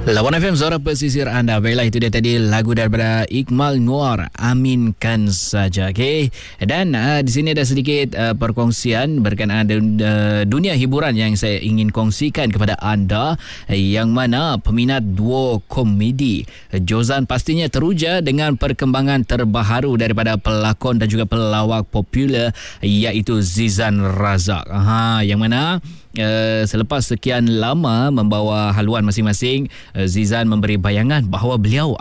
Lawan FM, suara pesisir anda. Baiklah, itu dia tadi lagu daripada Iqmal Noor, Aminkan Saja. Okay. Dan di sini ada sedikit perkongsian berkenaan dunia hiburan yang saya ingin kongsikan kepada anda, yang mana peminat duo komedi Jozan pastinya teruja dengan perkembangan terbaru daripada pelakon dan juga pelawak popular, iaitu Zizan Razak. Yang mana selepas sekian lama membawa haluan masing-masing, Zizan memberi bayangan bahawa beliau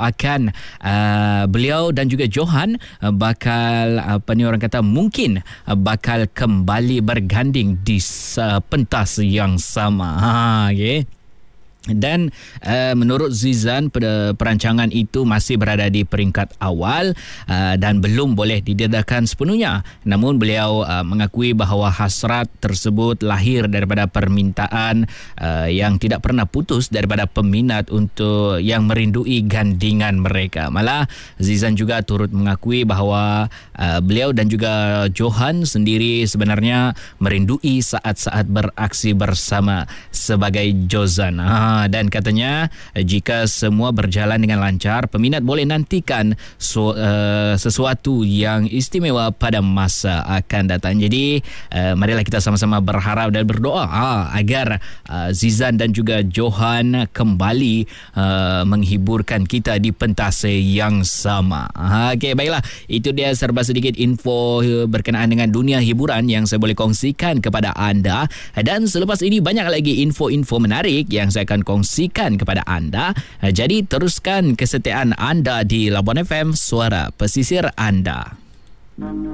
dan juga Johan bakal mungkin bakal kembali berganding di pentas yang sama. Okay. Dan menurut Zizan, perancangan itu masih berada di peringkat awal dan belum boleh didedahkan sepenuhnya. Namun beliau mengakui bahawa hasrat tersebut lahir daripada permintaan yang tidak pernah putus daripada peminat untuk yang merindui gandingan mereka. Malah Zizan juga turut mengakui bahawa beliau dan juga Johan sendiri sebenarnya merindui saat-saat beraksi bersama sebagai Jozan. Dan katanya jika semua berjalan dengan lancar, peminat boleh nantikan sesuatu yang istimewa pada masa akan datang. Jadi marilah kita sama-sama berharap dan berdoa agar Zizan dan juga Johan kembali menghiburkan kita di pentas yang sama. Okey, baiklah, itu dia serba sedikit info berkenaan dengan dunia hiburan yang saya boleh kongsikan kepada anda. Dan selepas ini banyak lagi info-info menarik yang saya akan kongsikan kepada anda. Jadi teruskan kesetiaan anda di Labuan FM, suara pesisir anda.